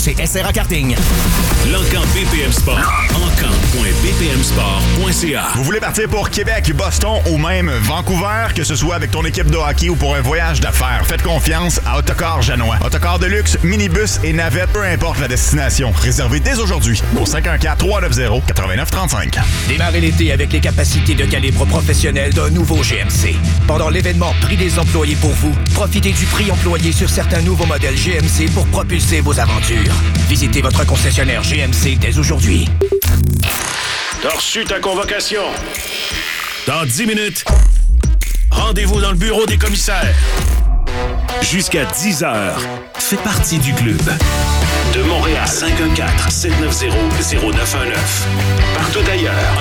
C'est SRA Karting. L'Encan BPM Sport. Encan.bpmsport.ca. Vous voulez partir pour Québec, Boston ou même Vancouver, que ce soit avec ton équipe de hockey ou pour un voyage d'affaires, faites confiance à Autocar Janois. Autocar de luxe, minibus et navette, peu importe la destination. Réservez dès aujourd'hui au 514-390-8935. Démarrez l'été avec les capacités de calibre professionnel d'un nouveau GMC. Pendant l'événement Prix des employés pour vous, profitez du prix employé sur certains nouveaux modèles GMC pour propulser vos aventures. Visitez votre concessionnaire GMC dès aujourd'hui. T'as reçu ta convocation. Dans 10 minutes, rendez-vous dans le bureau des commissaires. Jusqu'à 10 heures, fais partie du club. De Montréal, 514-790-0919. Partout ailleurs,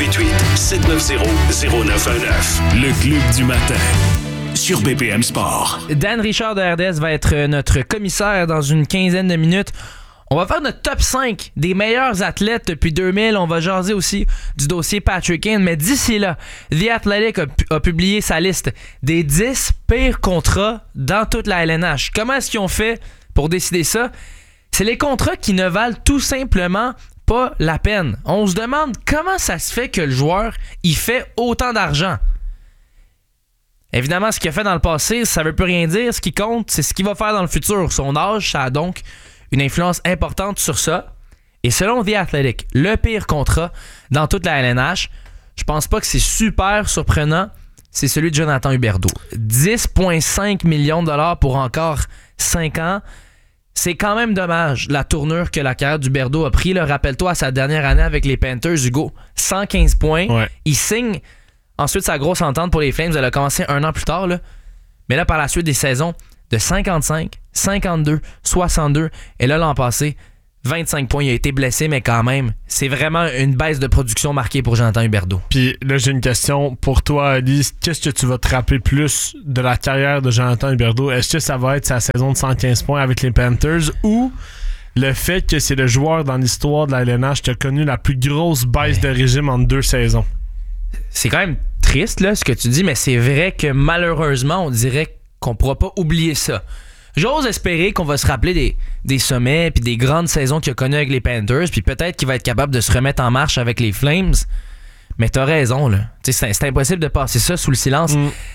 1-888-790-0919. Le club du matin. Sur BPM Sport. Dan Richard de RDS va être notre commissaire dans une quinzaine de minutes. On va faire notre top 5 des meilleurs athlètes depuis 2000. On va jaser aussi du dossier Patrick Kane. Mais d'ici là, The Athletic a publié sa liste des 10 pires contrats dans toute la LNH. Comment est-ce qu'ils ont fait pour décider ça? C'est les contrats qui ne valent tout simplement pas la peine. On se demande comment ça se fait que le joueur il fait autant d'argent. Évidemment, ce qu'il a fait dans le passé, ça veut plus rien dire. Ce qui compte, c'est ce qu'il va faire dans le futur. Son âge, ça a donc une influence importante sur ça. Et selon The Athletic, le pire contrat dans toute la LNH, je pense pas que c'est super surprenant, c'est celui de Jonathan Huberdeau. 10,5 millions de dollars pour encore 5 ans. C'est quand même dommage la tournure que la carrière d'Huberdeau a pris. Là, rappelle-toi, à sa dernière année avec les Panthers, Hugo, 115 points. Ouais. Il signe ensuite sa grosse entente pour les Flames. Elle a commencé 1 an plus tard. Là. Mais là, par la suite, des saisons de 55, 52, 62. Et là, l'an passé, 25 points. Il a été blessé, mais quand même, c'est vraiment une baisse de production marquée pour Jonathan Huberdeau. Puis là, j'ai une question pour toi, Alice. Qu'est-ce que tu vas te rappeler plus de la carrière de Jonathan Huberdeau? Est-ce que ça va être sa saison de 115 points avec les Panthers ou le fait que c'est le joueur dans l'histoire de la LNH qui a connu la plus grosse baisse de régime en 2 saisons? C'est quand même triste, là, ce que tu dis, mais c'est vrai que malheureusement, on dirait qu'on pourra pas oublier ça. J'ose espérer qu'on va se rappeler des sommets puis des grandes saisons qu'il a connues avec les Panthers, puis peut-être qu'il va être capable de se remettre en marche avec les Flames. Mais t'as raison, là. C'est impossible de passer ça sous le silence.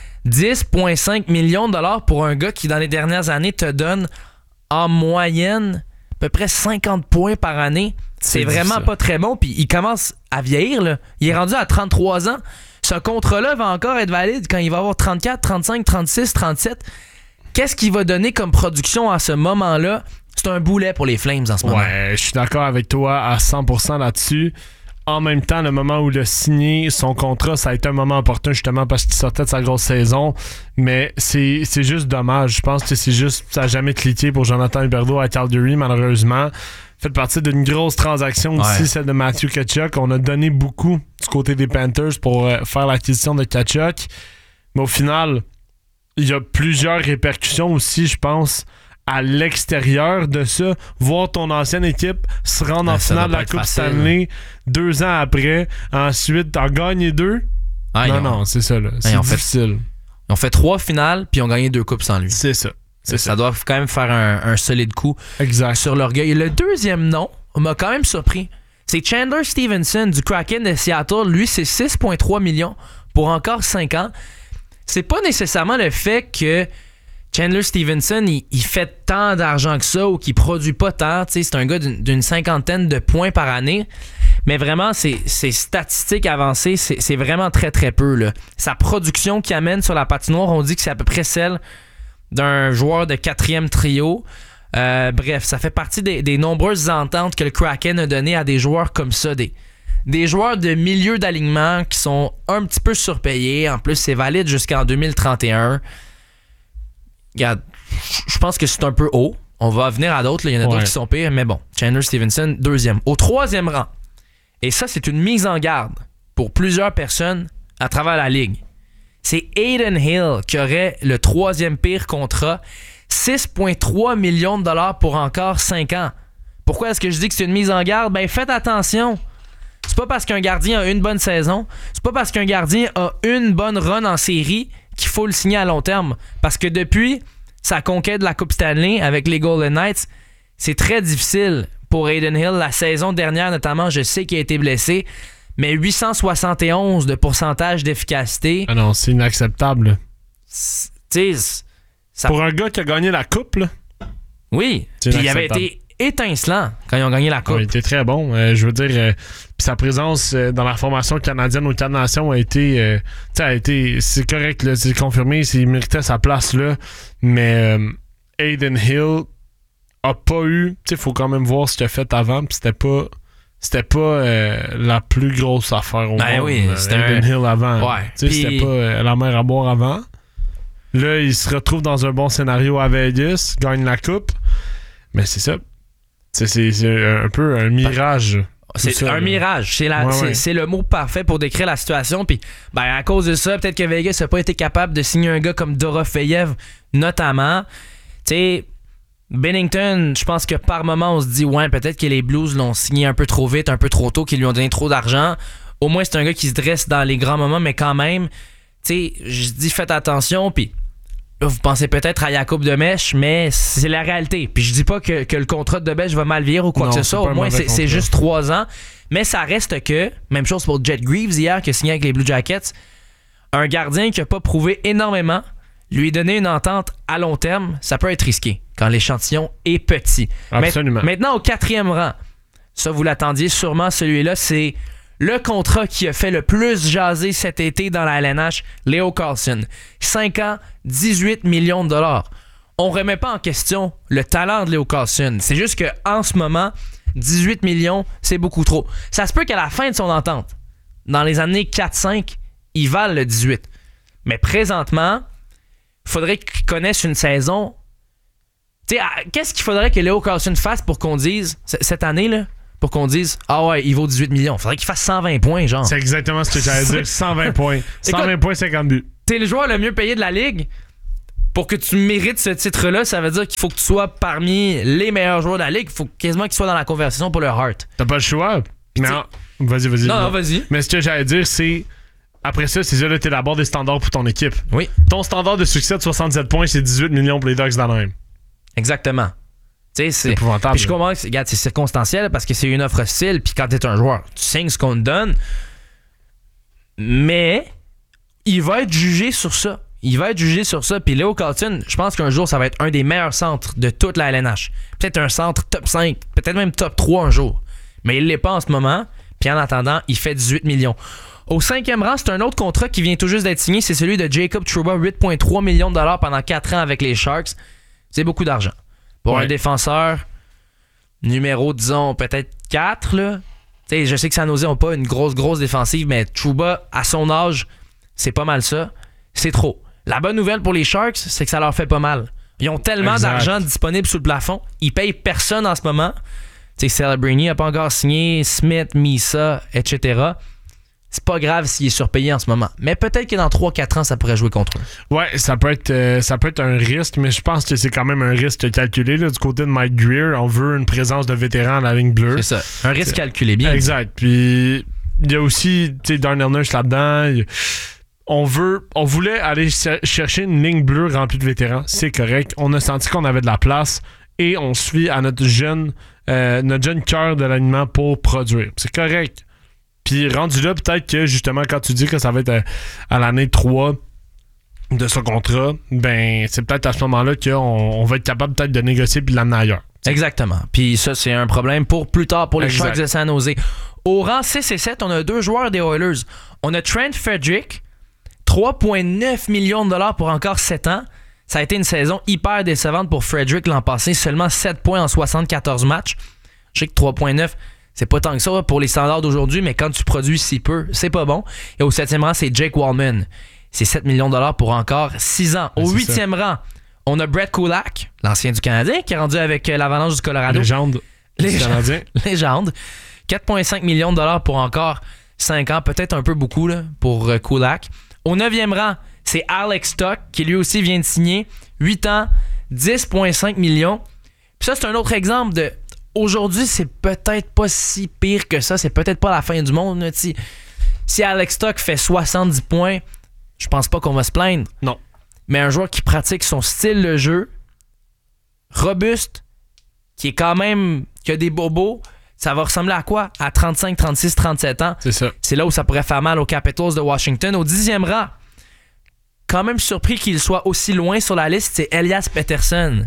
10,5 millions de dollars pour un gars qui, dans les dernières années, te donne en moyenne à peu près 50 points par année. C'est vraiment pas très bon. Puis il commence à vieillir, là. Il est rendu à 33 ans. Ce contrat-là va encore être valide quand il va avoir 34, 35, 36, 37. Qu'est-ce qu'il va donner comme production à ce moment-là? C'est un boulet pour les Flames en ce moment. Ouais, je suis d'accord avec toi à 100% là-dessus. En même temps, le moment où il a signé son contrat, ça a été un moment important justement parce qu'il sortait de sa grosse saison. Mais c'est juste dommage. Je pense que c'est juste, ça n'a jamais cliqué pour Jonathan Huberdeau à Calgary, malheureusement. Fait partie d'une grosse transaction aussi, celle de Matthew Tkachuk. On a donné beaucoup du côté des Panthers pour faire l'acquisition de Tkachuk. Mais au final, il y a plusieurs répercussions aussi, je pense, à l'extérieur de ça. Voir ton ancienne équipe se rendre en finale de la Coupe Stanley 2 ans après. Ensuite, t'en gagner 2. Non, c'est ça. Là. C'est difficile. Ils ont fait 3 finales, puis ils ont gagné 2 coupes sans lui. C'est ça. Ça doit quand même faire un solide coup sur l'orgueil. Et le deuxième nom m'a quand même surpris. C'est Chandler Stevenson du Kraken de Seattle. Lui, c'est 6,3 millions pour encore 5 ans. C'est pas nécessairement le fait que Chandler Stevenson, il fait tant d'argent que ça ou qu'il produit pas tant. T'sais, c'est un gars d'une 50aine de points par année. Mais vraiment, ses statistiques avancées, c'est vraiment très, très peu. Là. Sa production qu'il amène sur la patinoire, on dit que c'est à peu près celle d'un joueur de 4e trio. Bref, ça fait partie des nombreuses ententes que le Kraken a données à des joueurs comme ça, des joueurs de milieu d'alignement qui sont un petit peu surpayés. En plus, c'est valide jusqu'en 2031. Regarde, je pense que c'est un peu haut. On va venir à d'autres. Il y en a d'autres qui sont pires. Mais bon, Chandler Stevenson, 2e. Au 3e rang, et ça, c'est une mise en garde pour plusieurs personnes à travers la Ligue. C'est Adin Hill qui aurait le 3e pire contrat. 6,3 millions de dollars pour encore 5 ans. Pourquoi est-ce que je dis que c'est une mise en garde? Ben, faites attention. C'est pas parce qu'un gardien a une bonne saison, c'est pas parce qu'un gardien a une bonne run en série qu'il faut le signer à long terme. Parce que depuis sa conquête de la Coupe Stanley avec les Golden Knights, c'est très difficile pour Adin Hill. La saison dernière, notamment, je sais qu'il a été blessé, mais 871 de pourcentage d'efficacité. Ah non, c'est inacceptable. Tu sais, pour un gars qui a gagné la coupe, là. Oui, puis il avait été étincelant quand ils ont gagné la coupe. Il était très bon. Je veux dire, sa présence dans la formation canadienne aux 4 Nations a été, c'est correct, là, c'est confirmé, il méritait sa place là, mais Adin Hill a pas eu, il faut quand même voir ce qu'il a fait avant, puis c'était pas la plus grosse affaire au monde. Oui, c'était Adin Hill avant. Ouais. C'était pas la mer à boire avant. Là, il se retrouve dans un bon scénario à Vegas, gagne la coupe, mais c'est ça. C'est un peu un mirage. C'est un mirage. C'est le mot parfait pour décrire la situation. Puis, à cause de ça, peut-être que Vegas n'a pas été capable de signer un gars comme Dorofeyev, notamment. Tu sais, Binnington, je pense que par moment, on se dit, ouais, peut-être que les Blues l'ont signé un peu trop vite, un peu trop tôt, qu'ils lui ont donné trop d'argent. Au moins, c'est un gars qui se dresse dans les grands moments, mais quand même, tu sais, je dis, faites attention. Puis, là, vous pensez peut-être à Jakub Demeš, mais c'est la réalité. Puis je dis pas que le contrat de Demeš va mal vieillir ou quoi que ce soit. Au moins, c'est juste 3 ans. Mais ça reste que, même chose pour Jet Greaves hier, qui a signé avec les Blue Jackets, un gardien qui n'a pas prouvé énormément, lui donner une entente à long terme, ça peut être risqué quand l'échantillon est petit. Absolument. Maintenant, au 4e rang, ça vous l'attendiez sûrement, celui-là, c'est le contrat qui a fait le plus jaser cet été dans la LNH, Leo Carlsson. 5 ans, 18 millions de dollars. On ne remet pas en question le talent de Leo Carlsson. C'est juste qu'en ce moment, 18 millions, c'est beaucoup trop. Ça se peut qu'à la fin de son entente, dans les années 4-5, il vale le 18. Mais présentement, il faudrait qu'il connaisse une saison. Tu sais, qu'est-ce qu'il faudrait que Leo Carlsson fasse pour qu'on dise, cette année, là, pour qu'on dise, ah ouais, il vaut 18 millions. Faudrait qu'il fasse 120 points, genre. C'est exactement ce que j'allais dire. 120 points. 120 points, 50 buts. T'es le joueur le mieux payé de la ligue. Pour que tu mérites ce titre-là, ça veut dire qu'il faut que tu sois parmi les meilleurs joueurs de la ligue. Il faut quasiment qu'il soit dans la conversation pour le Hart. T'as pas le choix. Non, vas-y. Non, vas-y. Mais ce que j'allais dire, c'est... Après ça, c'est ça, là, t'es la barre des standards pour ton équipe. Oui. Ton standard de succès de 67 points, c'est 18 millions pour les Ducks d'Anaheim. Exactement. C'est épouvantable. Puis je comprends que regarde, c'est circonstanciel parce que c'est une offre hostile. Puis quand t'es un joueur, tu signes ce qu'on te donne. Mais il va être jugé sur ça. Puis Leo Carlsson, je pense qu'un jour, ça va être un des meilleurs centres de toute la LNH. Peut-être un centre top 5, peut-être même top 3 un jour. Mais il l'est pas en ce moment. Puis en attendant, il fait 18 millions. Au 5e rang, c'est un autre contrat qui vient tout juste d'être signé. C'est celui de Jacob Trouba, 8,3 millions de dollars pendant 4 ans avec les Sharks. C'est beaucoup d'argent. Pour un défenseur numéro, disons, peut-être 4, là. T'sais, je sais que San Jose n'a pas une grosse défensive, mais Trouba, à son âge, c'est pas mal ça. C'est trop. La bonne nouvelle pour les Sharks, c'est que ça leur fait pas mal. Ils ont tellement d'argent disponible sous le plafond. Ils payent personne en ce moment. Celebrini n'a pas encore signé, Smith, Misa, etc. C'est pas grave s'il est surpayé en ce moment. Mais peut-être que dans 3-4 ans, ça pourrait jouer contre eux. Ouais, ça peut être un risque, mais je pense que c'est quand même un risque calculé. Là, du côté de Mike Greer, on veut une présence de vétéran à la ligne bleue. C'est ça. Un risque calculé, bien. Exact. Puis il y a aussi Darnell Nurse là-dedans. On voulait aller chercher une ligne bleue remplie de vétérans. C'est correct. On a senti qu'on avait de la place et on suit à notre jeune cœur de l'alignement pour produire. C'est correct. Puis rendu là, peut-être que justement, quand tu dis que ça va être à l'année 3 de ce contrat, ben c'est peut-être à ce moment-là qu'on va être capable peut-être de négocier puis de l'amener ailleurs. Exactement. Puis ça, c'est un problème pour plus tard pour les Sharks de San Jose. Au rang 6 et 7, on a 2 joueurs des Oilers. On a Trent Frederick, 3,9 millions de dollars pour encore 7 ans. Ça a été une saison hyper décevante pour Frederick l'an passé. Seulement 7 points en 74 matchs. Je sais que 3,9... c'est pas tant que ça pour les standards d'aujourd'hui, mais quand tu produis si peu, c'est pas bon. Et au 7e rang, c'est Jake Wallman. C'est 7 millions de dollars pour encore 6 ans. Au 8e rang, on a Brett Kulak, l'ancien du Canadien, qui est rendu avec l'Avalanche du Colorado. Légende. 4,5 millions de dollars pour encore 5 ans. Peut-être un peu beaucoup là, pour Kulak. Au 9e rang, c'est Alex Stock, qui lui aussi vient de signer 8 ans, 10,5 millions. Puis ça, c'est un autre exemple de... Aujourd'hui, c'est peut-être pas si pire que ça. C'est peut-être pas la fin du monde. Si Alex Stock fait 70 points, je pense pas qu'on va se plaindre. Non. Mais un joueur qui pratique son style de jeu, robuste, qui est quand même, qui a des bobos, ça va ressembler à quoi? À 35, 36, 37 ans. C'est ça. C'est là où ça pourrait faire mal aux Capitals de Washington. Au 10e rang, quand même surpris qu'il soit aussi loin sur la liste, c'est Elias Pettersson.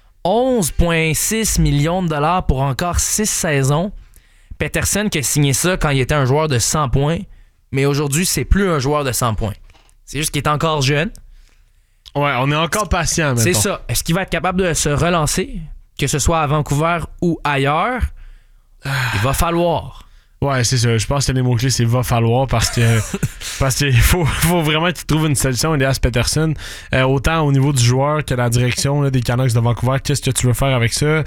11,6 millions de dollars pour encore 6 saisons. Pettersson qui a signé ça quand il était un joueur de 100 points, mais aujourd'hui, c'est plus un joueur de 100 points. C'est juste qu'il est encore jeune. Ouais, on est encore patient, mettons. C'est ça. Est-ce qu'il va être capable de se relancer, que ce soit à Vancouver ou ailleurs? Il va falloir. Ouais, c'est ça. Je pense que les mots-clés, c'est va falloir parce qu'il faut vraiment qu'il trouve une solution, Elias Pettersson. Autant au niveau du joueur que la direction là, des Canucks de Vancouver. Qu'est-ce que tu veux faire avec ça?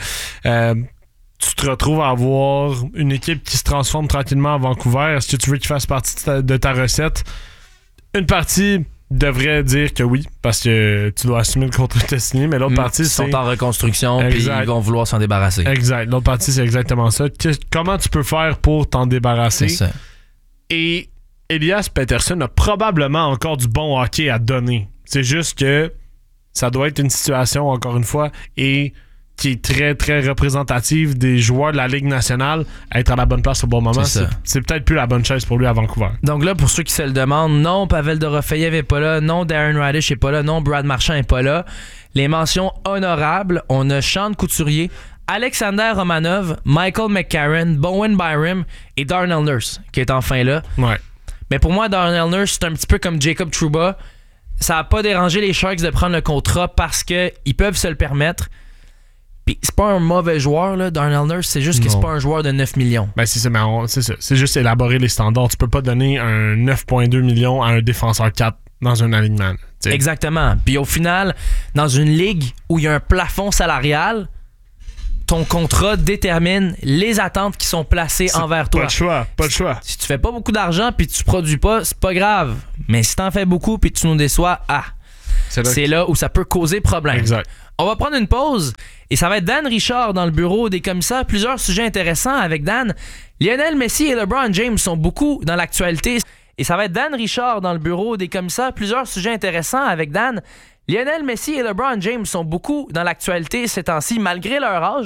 Tu te retrouves à avoir une équipe qui se transforme tranquillement à Vancouver. Est-ce que tu veux qu'il fasse partie de ta recette? Une partie devrait dire que oui, parce que tu dois assumer le contrat que tu as signé, mais l'autre partie, c'est... Ils sont en reconstruction, puis ils vont vouloir s'en débarrasser. Exact. L'autre partie, c'est exactement ça. Comment tu peux faire pour t'en débarrasser? C'est ça. Et Elias Pettersson a probablement encore du bon hockey à donner. C'est juste que ça doit être une situation, encore une fois, et qui est très, très représentative des joueurs de la Ligue nationale à être à la bonne place au bon moment. C'est peut-être plus la bonne chaise pour lui à Vancouver. Donc là, pour ceux qui se le demandent, non, Pavel Dorofeyev est pas là, non, Darren Raddysh est pas là, non, Brad Marchand est pas là. Les mentions honorables, on a Sean Couturier, Alexander Romanov, Michael McCarron, Bowen Byram et Darnell Nurse, qui est enfin là. Ouais. Mais pour moi, Darnell Nurse, c'est un petit peu comme Jacob Trouba. Ça n'a pas dérangé les Sharks de prendre le contrat parce qu'ils peuvent se le permettre. Puis c'est pas un mauvais joueur, là, Darnell Nurse, c'est juste que c'est pas un joueur de 9 millions. Ben c'est ça, mais c'est ça. C'est juste élaborer les standards. Tu peux pas donner un 9,2 millions à un défenseur 4 dans un alignement. T'sais. Exactement. Puis au final, dans une ligue où il y a un plafond salarial, ton contrat détermine les attentes qui sont placées envers toi. Pas de choix. Si tu fais pas beaucoup d'argent puis tu produis pas, c'est pas grave. Mais si t'en fais beaucoup puis tu nous déçois, c'est là où ça peut causer problème. Exact. On va prendre une pause et ça va être Dan Richard dans le bureau des commissaires. Plusieurs sujets intéressants avec Dan. Lionel Messi et LeBron James sont beaucoup dans l'actualité. Et ça va être Dan Richard dans le bureau des commissaires. Plusieurs sujets intéressants avec Dan. Lionel Messi et LeBron James sont beaucoup dans l'actualité ces temps-ci, malgré leur âge.